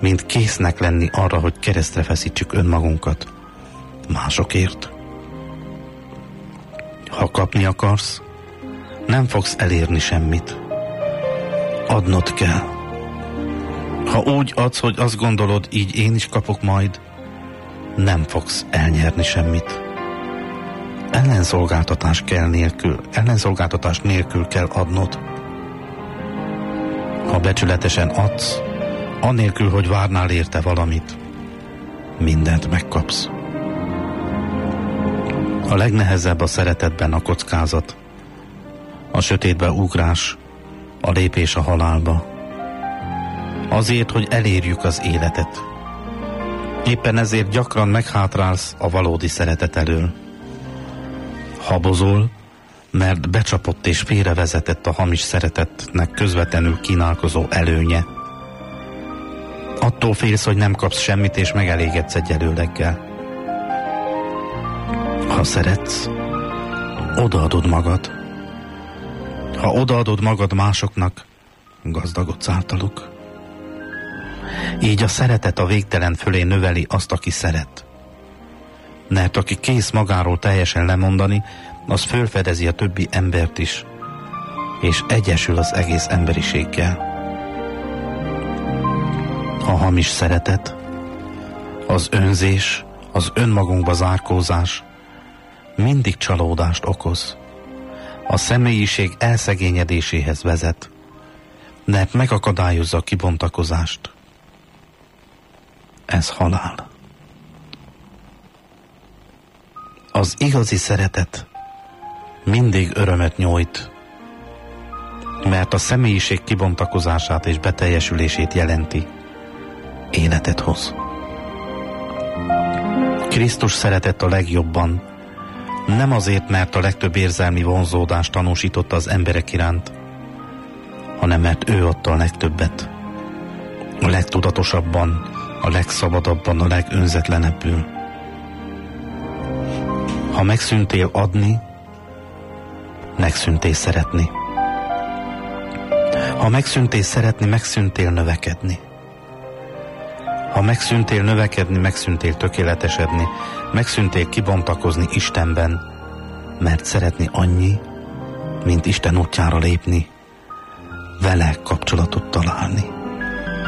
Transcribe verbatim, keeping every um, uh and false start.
mint késznek lenni arra, hogy keresztre feszítsük önmagunkat másokért. Ha kapni akarsz, nem fogsz elérni semmit. Adnod kell. Ha úgy adsz, hogy azt gondolod, így én is kapok majd, nem fogsz elnyerni semmit. Ellenszolgáltatás kell nélkül, ellenszolgáltatás nélkül kell adnod. Ha becsületesen adsz, anélkül, hogy várnál érte valamit, mindent megkapsz. A legnehezebb a szeretetben a kockázat, a sötétbe ugrás, a lépés a halálba. Azért, hogy elérjük az életet. Éppen ezért gyakran meghátrálsz a valódi szeretet elől. Habozol, mert becsapott és félrevezetett a hamis szeretetnek közvetlenül kínálkozó előnye. Attól félsz, hogy nem kapsz semmit, és megelégedsz egy előleggel. Ha szeretsz, odaadod magad. Ha odaadod magad másoknak, gazdagodsz általuk. Így a szeretet a végtelen fölé növeli azt, aki szeret. Mert aki kész magáról teljesen lemondani, az fölfedezi a többi embert is, és egyesül az egész emberiséggel. A hamis szeretet, az önzés, az önmagunkba zárkózás mindig csalódást okoz. A személyiség elszegényedéséhez vezet, mert megakadályozza a kibontakozást. Ez halál. Az igazi szeretet mindig örömet nyújt, mert a személyiség kibontakozását és beteljesülését jelenti, életet hoz. Krisztus szeretett a legjobban, nem azért, mert a legtöbb érzelmi vonzódást tanúsította az emberek iránt, hanem mert ő adta a legtöbbet, a legtudatosabban, a legszabadabban, a legönzetlenebbül. Ha megszűntél adni, megszűntél szeretni. Ha megszűntél szeretni, megszűntél növekedni. Ha megszűntél növekedni, megszűntél tökéletesedni, megszűntél kibontakozni Istenben, mert szeretni annyi, mint Isten útjára lépni, vele kapcsolatot találni.